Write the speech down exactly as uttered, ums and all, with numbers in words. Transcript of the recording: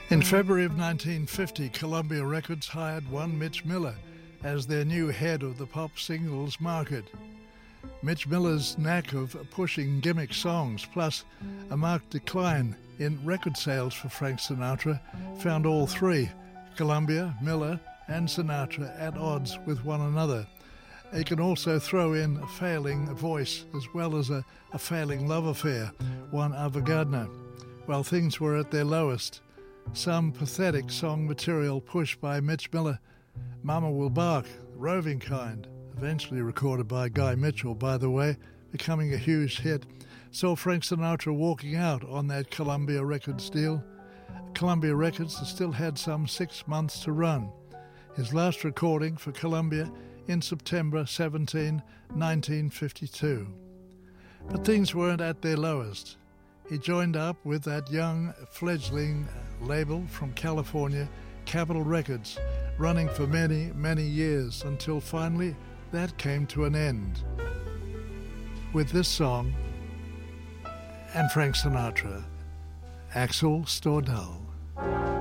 In February of nineteen fifty, Columbia Records hired one Mitch Miller as their new head of the pop singles market. Mitch Miller's knack of pushing gimmick songs, plus a marked decline in record sales for Frank Sinatra, found all three, Columbia, Miller and Sinatra, at odds with one another. He can also throw in a failing voice as well as a, a failing love affair, one Ava Gardner. While things were at their lowest, some pathetic song material pushed by Mitch Miller, Mama Will Bark, Roving Kind, eventually recorded by Guy Mitchell, by the way, becoming a huge hit, saw Frank Sinatra walking out on that Columbia Records deal. Columbia Records still had some six months to run. His last recording for Columbia in September seventeenth, nineteen fifty-two. But things weren't at their lowest. He joined up with that young fledgling label from California, Capitol Records, running for many, many years until finally that came to an end with this song and Frank Sinatra, Axel Stordahl.